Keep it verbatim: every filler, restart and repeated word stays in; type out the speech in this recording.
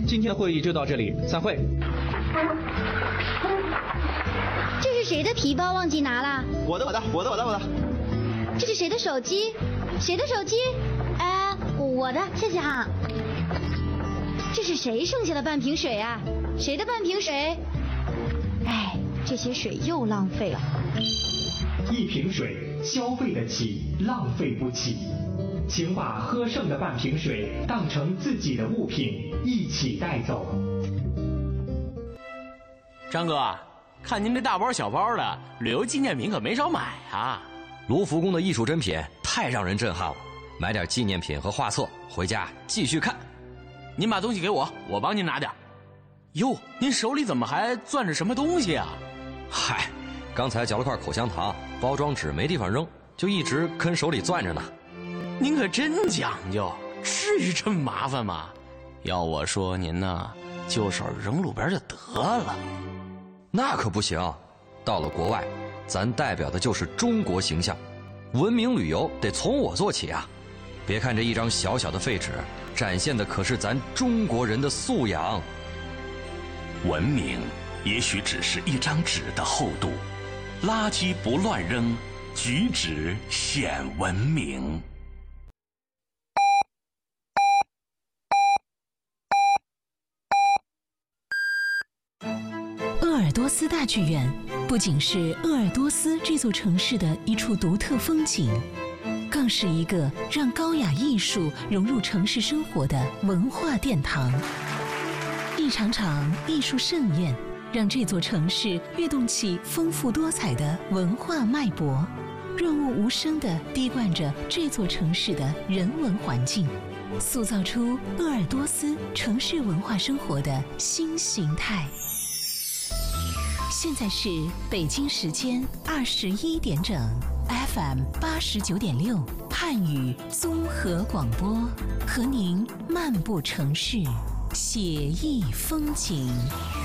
今天的会议就到这里，散会。 这是谁的皮包忘记拿了？ 我的，我的，我的，我的，我的。 这是谁的手机？谁的手机？哎，我的，谢谢哈。这是谁剩下的半瓶水啊？谁的半瓶水？哎，这些水又浪费了。 一瓶水消费得起，浪费不起，请把喝剩的半瓶水当成自己的物品一起带走。 张哥，看您这大包小包的，旅游纪念品可没少买啊。 卢浮宫的艺术珍品太让人震撼了，买点纪念品和画册回家继续看。 您把东西给我，我帮您拿点。哟，您手里怎么还攥着什么东西啊？ 嗨，刚才嚼了块口香糖，包装纸没地方扔，就一直跟手里攥着呢。 您可真讲究，至于这么麻烦吗？要我说您呢，就手扔路边就得了。 那可不行，到了国外，咱代表的就是中国形象，文明旅游得从我做起啊！别看这一张小小的废纸，展现的可是咱中国人的素养。 文明也许只是一张纸的厚度，垃圾不乱扔，举止显文明。 鄂尔多斯大剧院不仅是鄂尔多斯这座城市的一处独特风景，更是一个让高雅艺术融入城市生活的文化殿堂。一场场艺术盛宴，让这座城市跃动起丰富多彩的文化脉搏，润物无声地滴灌着这座城市的人文环境，塑造出鄂尔多斯城市文化生活的新形态。现在是北京时间二十一点整 ，F M 八十九点六汉语综合广播，和您漫步城市，写意风景。